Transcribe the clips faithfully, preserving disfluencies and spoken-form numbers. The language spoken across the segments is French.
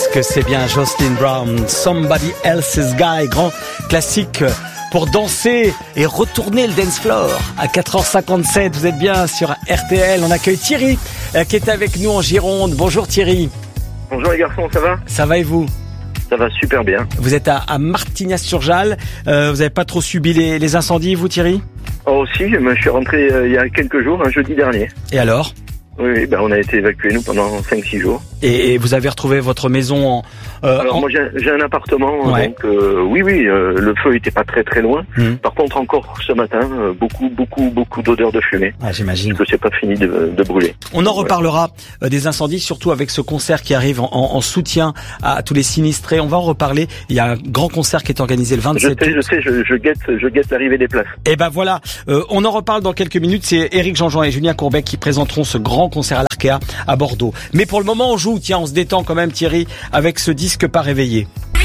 que c'est bien Jocelyn Brown, Somebody Else's Guy, grand classique pour danser et retourner le dance floor. À quatre heures cinquante-sept, vous êtes bien sur R T L. On accueille Thierry qui est avec nous en Gironde. Bonjour Thierry. Bonjour les garçons, ça va ? Ça va et vous ? Ça va super bien. Vous êtes à, à Martignas-sur-Jalles. Euh, vous n'avez pas trop subi les, les incendies, vous Thierry ? Oh si, je suis rentré euh, il y a quelques jours, un jeudi dernier. Et alors ? Oui, ben on a été évacués nous pendant cinq six jours. Et, et vous avez retrouvé votre maison en... Euh, Alors en... moi j'ai, j'ai un appartement, ouais. donc euh, oui, oui, euh, le feu était pas très très loin. Mmh. Par contre encore ce matin, euh, beaucoup, beaucoup, beaucoup d'odeurs de fumée. Ah, j'imagine. Parce que c'est pas fini de, de brûler. On en reparlera euh, des incendies, surtout avec ce concert qui arrive en, en, en soutien à, à tous les sinistrés. On va en reparler. Il y a un grand concert qui est organisé le vingt-sept Je sais, je sais, je, je guette, je guette l'arrivée des places. Et ben voilà, euh, on en reparle dans quelques minutes. C'est Éric Jean-Jean et Julien Courbet qui présenteront ce grand concert à l'Arkea à Bordeaux. Mais pour le moment, on joue. Tiens, on se détend quand même, Thierry, avec ce disque pas réveillé.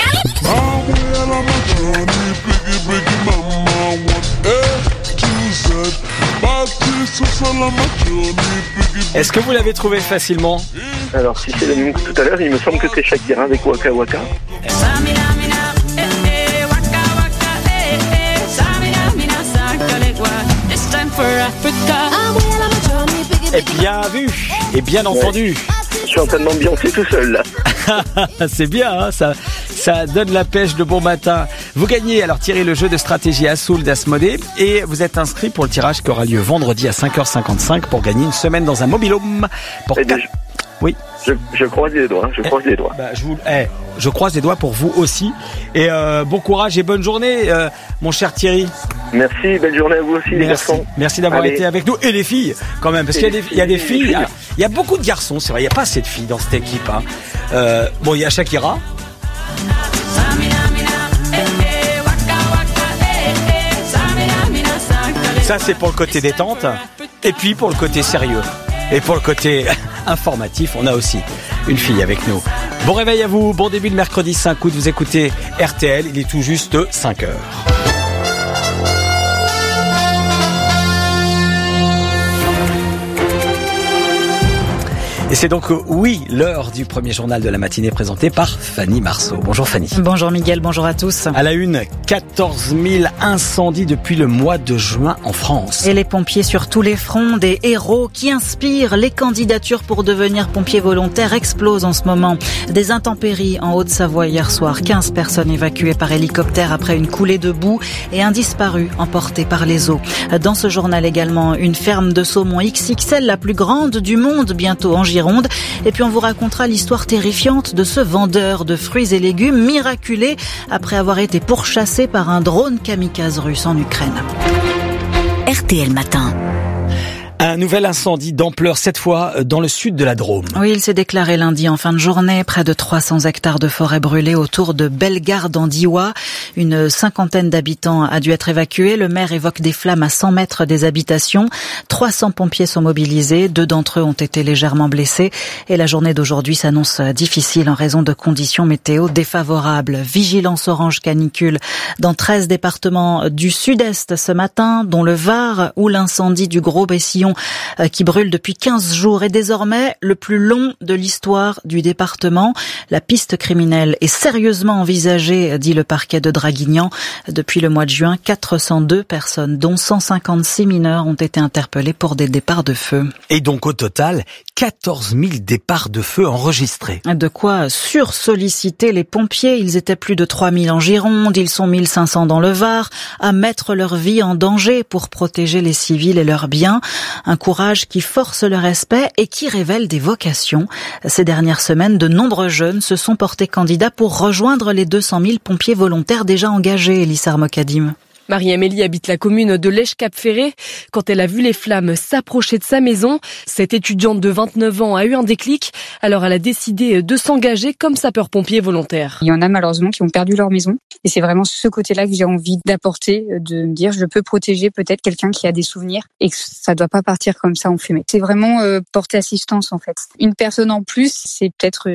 Est-ce que vous l'avez trouvé facilement ? Alors si c'est le même que tout à l'heure, il me semble que c'est Shakira avec Waka Waka. Et bien vu, et bien entendu. Ouais. Je suis en train de m'ambiancer tout seul là. C'est bien, hein, ça, ça donne la pêche de bon matin. Vous gagnez alors Thierry le jeu de stratégie Assoul d'Asmodée et vous êtes inscrit pour le tirage qui aura lieu vendredi à cinq heures cinquante-cinq pour gagner une semaine dans un mobil-home. Pour quatre... je... Oui. Je, je croise les doigts, je croise eh, les doigts. Bah, je, vous... eh, je croise les doigts pour vous aussi. Et euh, bon courage et bonne journée, euh, mon cher Thierry. Merci, belle journée à vous aussi, les Merci. garçons. Merci d'avoir Allez. été avec nous. Et les filles, quand même, parce qu'il y a des, il y a des filles, il y a, il y a beaucoup de garçons, c'est vrai, il n'y a pas assez de filles dans cette équipe. Hein. Euh, bon, il y a Shakira. Ça, c'est pour le côté détente. Et puis, pour le côté sérieux. Et pour le côté informatif, on a aussi une fille avec nous. Bon réveil à vous, bon début de mercredi cinq août, vous écoutez R T L, il est tout juste cinq heures. Et c'est donc, oui, l'heure du premier journal de la matinée présenté par Fanny Marceau. Bonjour Fanny. Bonjour Miguel, bonjour à tous. À la une, quatorze mille incendies depuis le mois de juin en France. Et les pompiers sur tous les fronts, des héros qui inspirent. Les candidatures pour devenir pompiers volontaires explosent en ce moment. Des intempéries en Haute-Savoie hier soir. quinze personnes évacuées par hélicoptère après une coulée de boue et un disparu emporté par les eaux. Dans ce journal également, une ferme de saumon X X L, la plus grande du monde, bientôt en Gironde. Et puis on vous racontera l'histoire terrifiante de ce vendeur de fruits et légumes miraculé après avoir été pourchassé par un drone kamikaze russe en Ukraine. R T L Matin. Un nouvel incendie d'ampleur, cette fois dans le sud de la Drôme. Oui, il s'est déclaré lundi en fin de journée. Près de trois cents hectares de forêt brûlés autour de Bellegarde en Diois. Une cinquantaine d'habitants a dû être évacués. Le maire évoque des flammes à cent mètres des habitations. trois cents pompiers sont mobilisés. Deux d'entre eux ont été légèrement blessés. Et la journée d'aujourd'hui s'annonce difficile en raison de conditions météo défavorables. Vigilance orange canicule dans treize départements du sud-est ce matin, dont le Var, où l'incendie du Gros-Bessillon qui brûle depuis quinze jours est désormais le plus long de l'histoire du département. La piste criminelle est sérieusement envisagée, dit le parquet de Draguignan. Depuis le mois de juin, quatre cent deux personnes, dont cent cinquante-six mineurs, ont été interpellées pour des départs de feu. Et donc au total, quatorze mille départs de feu enregistrés. De quoi sursolliciter les pompiers. Ils étaient plus de trois mille en Gironde, ils sont mille cinq cents dans le Var, à mettre leur vie en danger pour protéger les civils et leurs biens. Un courage qui force le respect et qui révèle des vocations. Ces dernières semaines, de nombreux jeunes se sont portés candidats pour rejoindre les deux cent mille pompiers volontaires déjà engagés, Elissa Mokaddim. Marie-Amélie habite la commune de Lèche-Cap-Ferré. Quand elle a vu les flammes s'approcher de sa maison, cette étudiante de vingt-neuf ans a eu un déclic. Alors elle a décidé de s'engager comme sapeur-pompier volontaire. Il y en a malheureusement qui ont perdu leur maison. Et c'est vraiment ce côté-là que j'ai envie d'apporter, de me dire je peux protéger peut-être quelqu'un qui a des souvenirs et que ça doit pas partir comme ça en fumée. C'est vraiment euh, porter assistance en fait. Une personne en plus, c'est peut-être euh,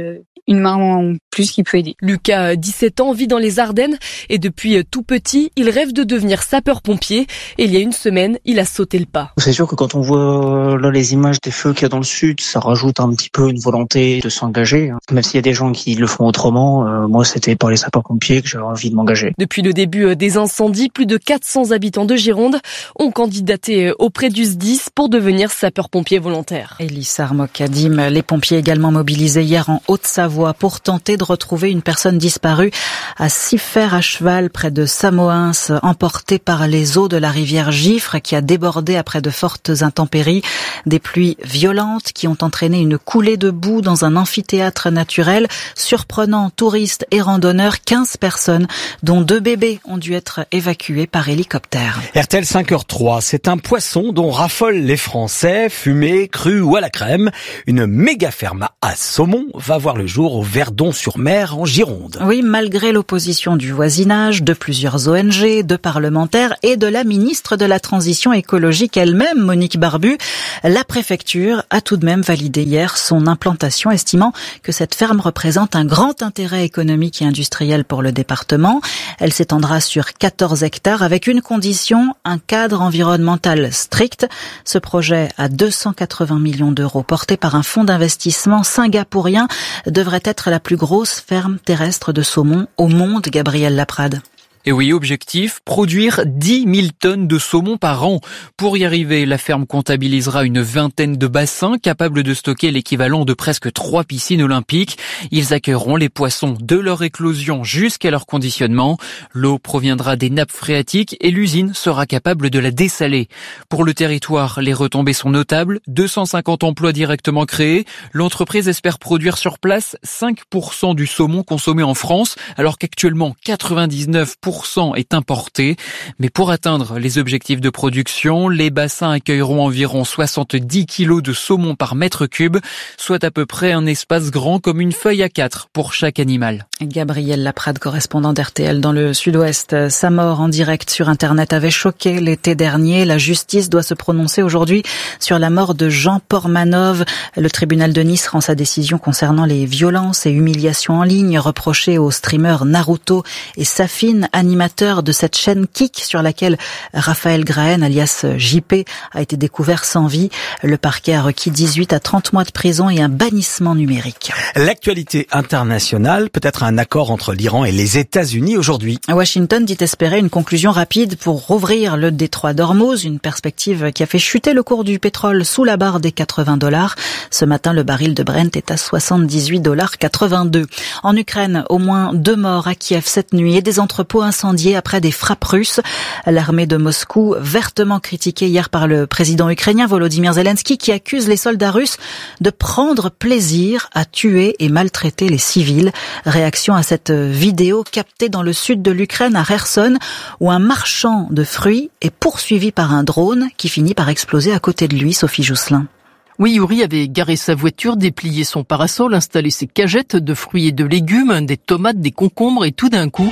une main en plus qui peut aider. Lucas, dix-sept ans, vit dans les Ardennes et depuis tout petit, il rêve de devenir sapeur-pompier. Et il y a une semaine, il a sauté le pas. C'est sûr que quand on voit là les images des feux qu'il y a dans le sud, ça rajoute un petit peu une volonté de s'engager. Même s'il y a des gens qui le font autrement, euh, moi c'était par les sapeurs-pompiers que j'avais envie de m'engager. Depuis le début des incendies, plus de quatre cents habitants de Gironde ont candidaté auprès du S D I S pour devenir sapeurs-pompiers volontaires. Elissa Armokadim, les pompiers également mobilisés hier en Haute-Savoie pour tenter de retrouver une personne disparue à Siffert à cheval près de Samoëns, emportée par les eaux de la rivière Giffre qui a débordé après de fortes intempéries. Des pluies violentes qui ont entraîné une coulée de boue dans un amphithéâtre naturel. Surprenant, touristes et randonneurs, quinze personnes, dont deux bébés, ont dû être évacués par hélicoptère. R T L cinq heures trois, c'est un poisson dont raffolent les Français, fumé, cru ou à la crème. Une méga ferme à saumon va voir le jour au Verdon-sur-Mer en Gironde. Oui, malgré l'opposition du voisinage, de plusieurs O N G, de parlementaires et de la ministre de la Transition écologique elle-même, Monique Barbu, la préfecture a tout de même validé hier son implantation, estimant que cette ferme représente un grand intérêt économique et industriel pour le département. Elle s'étendra sur quatorze hectares avec une condition, un cadre environnemental strict. Ce projet à deux cent quatre-vingts millions d'euros, porté par un fonds d'investissement singapourien, devrait être la plus grosse ferme terrestre de saumon au monde, Gabriel Laprade. Et oui, objectif, produire dix mille tonnes de saumon par an. Pour y arriver, la ferme comptabilisera une vingtaine de bassins capables de stocker l'équivalent de presque trois piscines olympiques. Ils accueilleront les poissons de leur éclosion jusqu'à leur conditionnement. L'eau proviendra des nappes phréatiques et l'usine sera capable de la dessaler. Pour le territoire, les retombées sont notables. deux cent cinquante emplois directement créés. L'entreprise espère produire sur place cinq pour cent du saumon consommé en France, alors qu'actuellement quatre-vingt-dix-neuf pour cent est importé. Mais pour atteindre les objectifs de production, les bassins accueilleront environ soixante-dix kilos de saumon par mètre cube, soit à peu près un espace grand comme une feuille A quatre pour chaque animal. Gabriel Laprade, correspondant d'R T L dans le sud-ouest. Sa mort en direct sur Internet avait choqué l'été dernier. La justice doit se prononcer aujourd'hui sur la mort de Jean Pormanov. Le tribunal de Nice rend sa décision concernant les violences et humiliations en ligne reprochées aux streamers Naruto et Safine, animateur de cette chaîne Kik sur laquelle Raphaël Grahen, alias J P, a été découvert sans vie. Le parquet a requis dix-huit à trente mois de prison et un bannissement numérique. L'actualité internationale, peut-être un accord entre l'Iran et les États-Unis aujourd'hui. Washington dit espérer une conclusion rapide pour rouvrir le détroit d'Ormuz, une perspective qui a fait chuter le cours du pétrole sous la barre des quatre-vingts dollars. Ce matin, le baril de Brent est à soixante-dix-huit dollars quatre-vingt-deux. En Ukraine, au moins deux morts à Kiev cette nuit et des entrepôts incendiés après des frappes russes. L'armée de Moscou, vertement critiquée hier par le président ukrainien Volodymyr Zelensky, qui accuse les soldats russes de prendre plaisir à tuer et maltraiter les civils. Réaction à cette vidéo captée dans le sud de l'Ukraine, à Kherson, où un marchand de fruits est poursuivi par un drone qui finit par exploser à côté de lui. Sophie Jousselin. Oui, Yuri avait garé sa voiture, déplié son parasol, installé ses cagettes de fruits et de légumes, des tomates, des concombres, et tout d'un coup,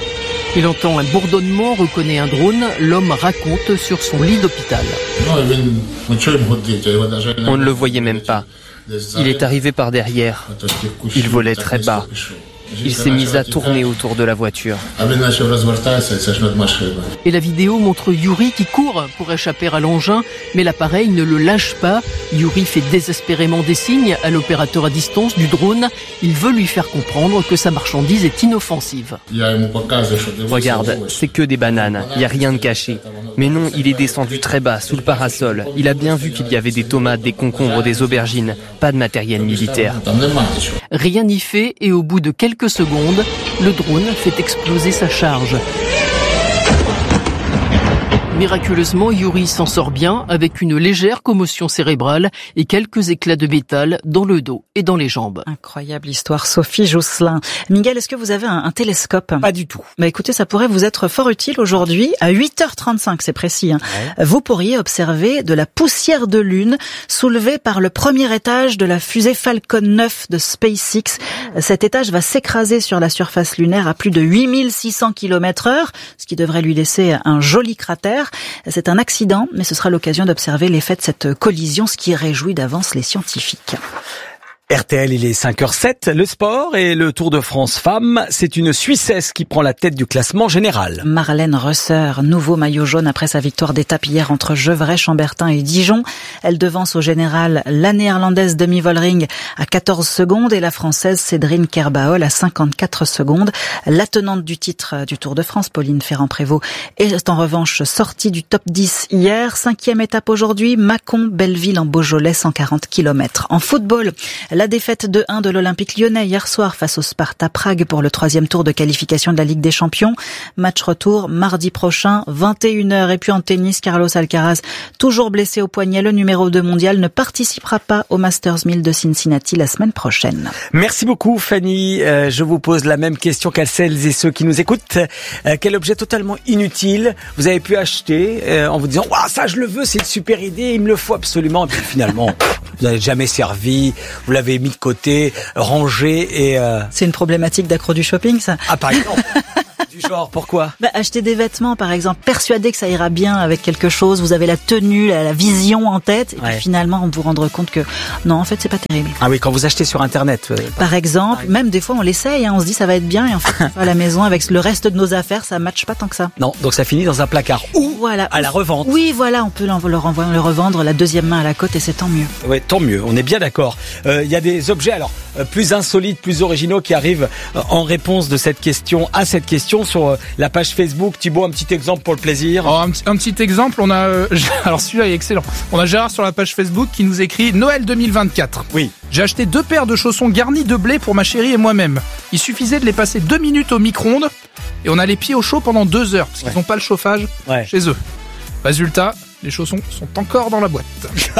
il entend un bourdonnement, reconnaît un drone. L'homme raconte sur son lit d'hôpital. On ne le voyait même pas. Il est arrivé par derrière. Il volait très bas. Il s'est mis à tourner autour de la voiture. Et la vidéo montre Yuri qui court pour échapper à l'engin, mais l'appareil ne le lâche pas. Yuri fait désespérément des signes à l'opérateur à distance du drone. Il veut lui faire comprendre que sa marchandise est inoffensive. Regarde, c'est que des bananes, il n'y a rien de caché. Mais non, il est descendu très bas, sous le parasol. Il a bien vu qu'il y avait des tomates, des concombres, des aubergines, pas de matériel militaire. Rien n'y fait et au bout de quelques secondes, le drone fait exploser sa charge. Miraculeusement, Yuri s'en sort bien avec une légère commotion cérébrale et quelques éclats de métal dans le dos et dans les jambes. Incroyable histoire, Sophie Jousselin. Miguel, est-ce que vous avez un, un télescope ? Pas du tout. Bah écoutez, ça pourrait vous être fort utile aujourd'hui. À huit heures trente-cinq, c'est précis. Hein. Ouais. Vous pourriez observer de la poussière de lune soulevée par le premier étage de la fusée Falcon neuf de SpaceX. Cet étage va s'écraser sur la surface lunaire à plus de huit mille six cents kilomètres heure, ce qui devrait lui laisser un joli cratère. C'est un accident, mais ce sera l'occasion d'observer l'effet de cette collision, ce qui réjouit d'avance les scientifiques. R T L, il est cinq heures zéro sept, le sport et le Tour de France femmes. C'est une Suissesse qui prend la tête du classement général. Marlène Rösser, nouveau maillot jaune après sa victoire d'étape hier entre Gevrey, Chambertin et Dijon. Elle devance au général la néerlandaise Demi Vollering à quatorze secondes et la française Cédrine Kerbaol à cinquante-quatre secondes. La tenante du titre du Tour de France, Pauline Ferrand-Prévot, est en revanche sortie du top dix hier. Cinquième étape aujourd'hui, Mâcon-Belleville en Beaujolais, cent quarante kilomètres. En football, la défaite deux un de l'Olympique lyonnais hier soir face au Sparta Prague pour le troisième tour de qualification de la Ligue des Champions. Match retour mardi prochain, vingt et une heures. Et puis en tennis, Carlos Alcaraz, toujours blessé au poignet, le numéro deux mondial, ne participera pas au Masters mille de Cincinnati la semaine prochaine. Merci beaucoup Fanny. Euh, je vous pose la même question qu'à celles et ceux qui nous écoutent. Euh, quel objet totalement inutile vous avez pu acheter euh, en vous disant « Waouh, ça je le veux, c'est une super idée, il me le faut absolument » et puis finalement, vous n'avez jamais servi, vous l'avez mis de côté, rangé et... Euh... C'est une problématique d'accro du shopping, ça. Ah, par exemple. Du genre, pourquoi? Bah, acheter des vêtements, par exemple, persuadé que ça ira bien avec quelque chose, vous avez la tenue, la, la vision en tête, et ouais. Puis finalement, on vous rendre compte que non, en fait, c'est pas terrible. Ah oui, quand vous achetez sur Internet. Euh, par exemple, ah, même des fois, on l'essaye, hein, on se dit ça va être bien, et en fait, à la maison, avec le reste de nos affaires, ça matche pas tant que ça. Non, donc ça finit dans un placard. Ou voilà, à la revente. Oui, voilà, on peut le renvoyer, le revendre la deuxième main à la côte, et c'est tant mieux. Oui, tant mieux, on est bien d'accord. Il euh, y a des objets, alors, euh, plus insolites, plus originaux qui arrivent euh, en réponse de cette question, à cette question sur euh, la page Facebook. Thibaut, un petit exemple pour le plaisir. Oh, un, un petit exemple, on a euh, alors celui-là est excellent. On a Gérard sur la page Facebook qui nous écrit Noël deux mille vingt-quatre. Oui. J'ai acheté deux paires de chaussons garnis de blé pour ma chérie et moi-même. Il suffisait de les passer deux minutes au micro-ondes et on a les pieds au chaud pendant deux heures parce qu'ils n'ont ouais. pas le chauffage ouais. chez eux. Résultat, les chaussons sont encore dans la boîte.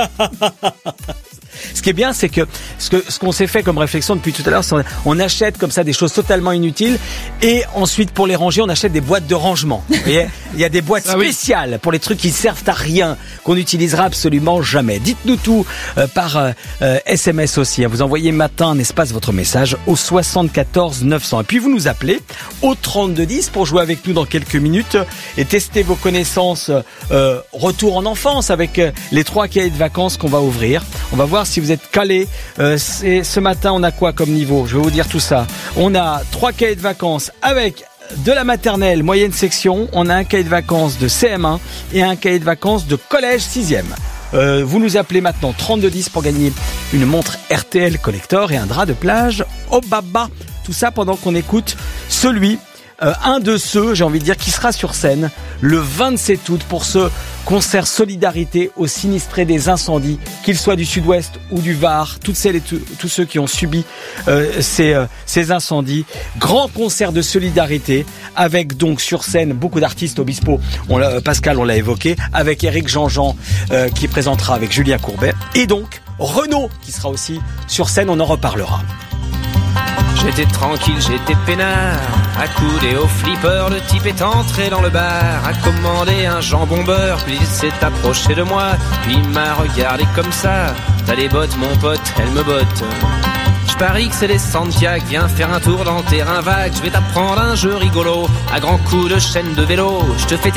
Ce qui est bien, c'est que ce que ce qu'on s'est fait comme réflexion depuis tout à l'heure, c'est on, on achète comme ça des choses totalement inutiles et ensuite pour les ranger, on achète des boîtes de rangement. Vous voyez, il y a des boîtes ah spéciales oui. pour les trucs qui servent à rien, qu'on n'utilisera absolument jamais. Dites-nous tout euh, par euh, S M S aussi. Vous envoyez matin un espace votre message au soixante-quatorze neuf cents et puis vous nous appelez au trente-deux dix pour jouer avec nous dans quelques minutes et tester vos connaissances euh, retour en enfance avec euh, les trois cahiers de vacances qu'on va ouvrir. On va voir si vous êtes calés. Euh, c'est, ce matin, on a quoi comme niveau? Je vais vous dire tout ça. On a trois cahiers de vacances avec de la maternelle moyenne section. On a un cahier de vacances de C M un et un cahier de vacances de collège sixième. Euh, vous nous appelez maintenant trente-deux dix pour gagner une montre R T L Collector et un drap de plage Obaba. Tout ça pendant qu'on écoute celui Euh, un de ceux, j'ai envie de dire, qui sera sur scène le vingt-sept août pour ce concert solidarité aux sinistrés des incendies, qu'ils soient du sud-ouest ou du Var, toutes celles et tout, tous ceux qui ont subi euh, ces, euh, ces incendies. Grand concert de solidarité avec donc sur scène beaucoup d'artistes. Obispo, on l'a, Pascal, on l'a évoqué, avec Éric Jean-Jean euh, qui présentera avec Julien Courbet et donc Renaud qui sera aussi sur scène, on en reparlera. J'étais tranquille, j'étais peinard, accoudé au flipper, le type est entré dans le bar, a commandé un jambon beurre, puis il s'est approché de moi, puis il m'a regardé comme ça, t'as les bottes mon pote, elle me botte. Je parie que c'est les Santiago, viens faire un tour dans le terrain vague, je vais t'apprendre un jeu rigolo, à grands coups de chaîne de vélo, je te fais tes